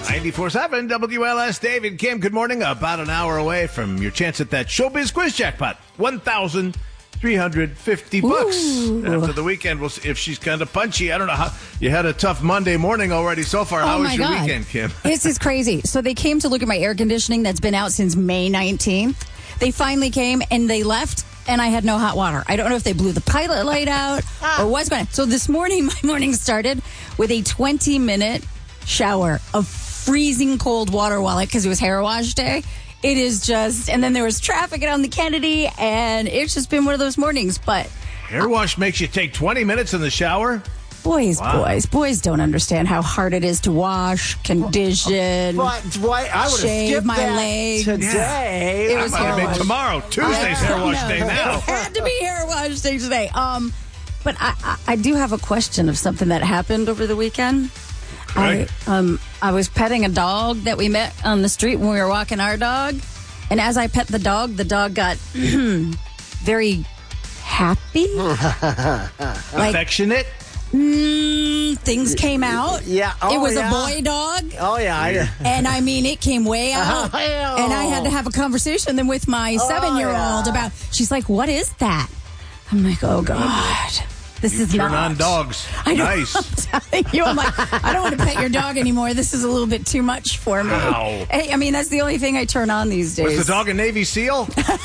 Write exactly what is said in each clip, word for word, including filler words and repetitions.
ninety-four point seven W L S, David Kim. Good morning. About an hour away from your chance at that Showbiz Quiz jackpot. one thousand three hundred fifty bucks. Ooh. After the weekend, we'll see if she's kind of punchy. I don't know how. You had a tough Monday morning already so far. Oh how was my your God. weekend, Kim? This is crazy. So they came to look at my air conditioning that's been out since May nineteenth. They finally came and they left, and I had no hot water. I don't know if they blew the pilot light out or what's going on. So this morning, my morning started with a twenty-minute shower of freezing cold water while I, because it was hair wash day. It is just, and then there was traffic on the Kennedy, and it's just been one of those mornings. But Hair wash makes you take twenty minutes in the shower? boys, Wow. boys, boys don't understand how hard it is to wash, condition, But Dwight, I would have shave skipped my that leg. today. It I was might have hair made wash. tomorrow. Tuesday's hair wash No, day now. It had to be hair wash day today. Um, but I, I, I do have a question of something that happened over the weekend. Right. I, um, I was petting a dog that we met on the street when we were walking our dog. And as I pet the dog, the dog got very happy. like, Affectionate? mm, things came out. Yeah. Oh, it was yeah. a boy dog. Oh, yeah. I, And I mean, it came way out. Oh. And I had to have a conversation then with my seven year old yeah. about, she's like, what is that? I'm like, oh, God. This is Turn not. on dogs. I know, Nice. I'm telling you, I'm like, I don't want to pet your dog anymore. This is a little bit too much for me. Wow. Hey, I mean, that's the only thing I turn on these days. Was the dog a Navy SEAL?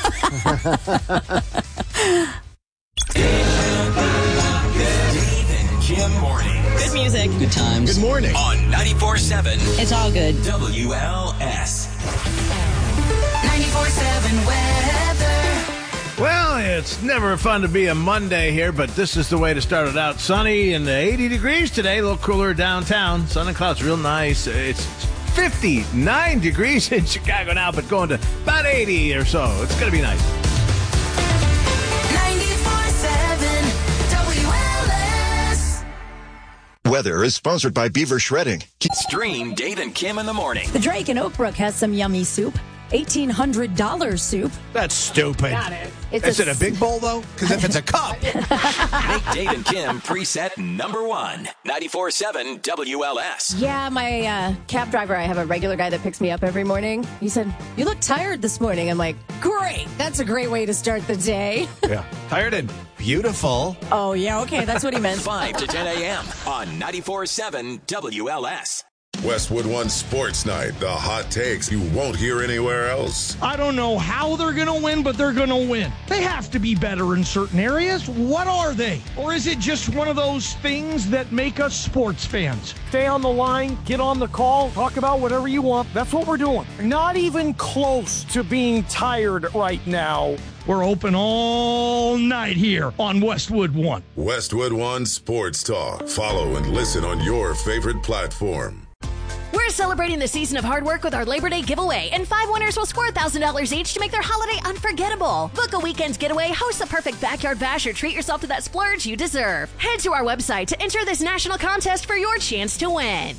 Dave and Kim morning. Good music. Good times. Good morning. On ninety-four point seven It's all good. W L S. ninety-four seven weather. Well, it's never fun to be a Monday here, but this is the way to start it out. Sunny and eighty degrees today, a little cooler downtown. Sun and clouds, real nice. It's fifty-nine degrees in Chicago now, but going to about eighty or so. It's going to be nice. ninety-four point seven W L S. Weather is sponsored by Beaver Shredding. Stream Dave and Kim in the morning. The Drake in Oakbrook has some yummy soup. eighteen hundred dollars soup. That's stupid. It's Is it a big bowl, though? Because if it's a cup. Make Dave and Kim preset number one. ninety-four point seven W L S. Yeah, my uh, cab driver, I have a regular guy that picks me up every morning. He said, you look tired this morning. I'm like, great. That's a great way to start the day. Yeah. Tired and beautiful. Oh, yeah, okay. That's what he meant. five to ten a.m. on ninety-four point seven W L S. Westwood One Sports Night, the hot takes you won't hear anywhere else. I don't know how they're going to win, but they're going to win. They have to be better in certain areas. What are they? Or is it just one of those things that make us sports fans? Stay on the line, get on the call, talk about whatever you want. That's what we're doing. Not even close to being tired right now. We're open all night here on Westwood One. Westwood One Sports Talk. Follow and listen on your favorite platform. We're celebrating the season of hard work with our Labor Day giveaway, and five winners will score one thousand dollars each to make their holiday unforgettable. Book a weekend's getaway, host the perfect backyard bash, or treat yourself to that splurge you deserve. Head to our website to enter this national contest for your chance to win.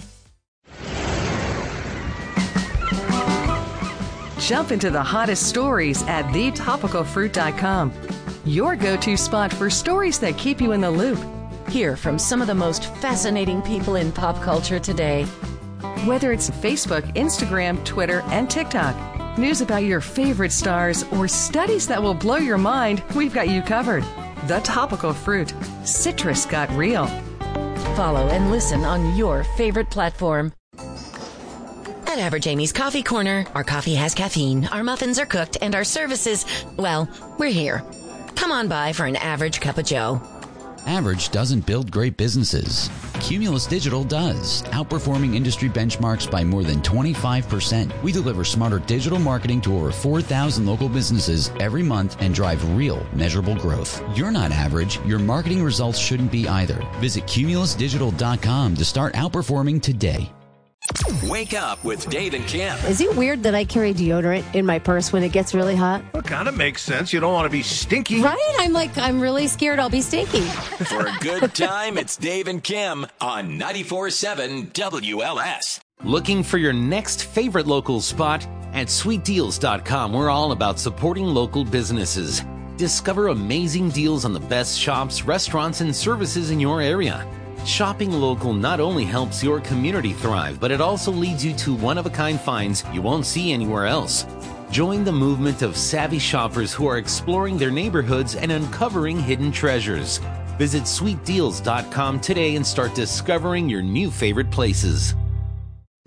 Jump into the hottest stories at the topical fruit dot com. Your go-to spot for stories that keep you in the loop. Hear from some of the most fascinating people in pop culture today. Whether it's Facebook, Instagram, Twitter, and TikTok, news about your favorite stars, or studies that will blow your mind, we've got you covered. The Topical Fruit. Citrus got real. Follow and listen on your favorite platform. At Average Amy's Coffee Corner, our coffee has caffeine, our muffins are cooked, and our services, well, we're here. Come on by for an average cup of joe. Average doesn't build great businesses. Cumulus Digital does, outperforming industry benchmarks by more than twenty-five percent. We deliver smarter digital marketing to over four thousand local businesses every month and drive real, measurable growth. You're not average. Your marketing results shouldn't be either. Visit cumulus digital dot com to start outperforming today. Wake up with Dave and Kim. Is it weird that I carry deodorant in my purse when it gets really hot? Well, kind of makes sense. You don't want to be stinky. Right? I'm like, I'm really scared I'll be stinky. For a good time, it's Dave and Kim on ninety-four point seven W L S. Looking for your next favorite local spot? At sweet deals dot com, we're all about supporting local businesses. Discover amazing deals on the best shops, restaurants, and services in your area. Shopping local not only helps your community thrive, but it also leads you to one-of-a-kind finds you won't see anywhere else. Join the movement of savvy shoppers who are exploring their neighborhoods and uncovering hidden treasures. Visit sweet deals dot com today and start discovering your new favorite places.